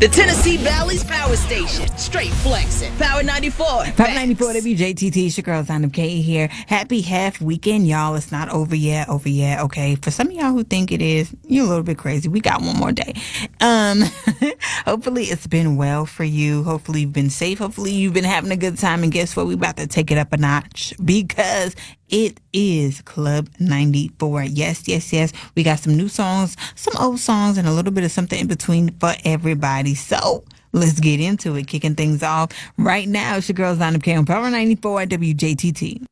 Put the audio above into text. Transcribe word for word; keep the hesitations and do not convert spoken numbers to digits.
The Tennessee Valley's Power Station. Straight flexing. Power ninety-four. Power ninety-four W J T T. It's your girl, Zana K here. Happy half weekend, y'all. It's not over yet, over yet. Okay. For some of y'all who think it is, you're a little bit crazy. We got one more day. Um, hopefully it's been well for you. Hopefully you've been safe. Hopefully you've been having a good time. And guess what? We about to take it up a notch because it is Club ninety-four. Yes, yes, yes. We got some new songs, some old songs, and a little bit of something in between for everybody. So let's get into it. Kicking things off right now. It's your girl, Zana K on Power ninety-four W J T T.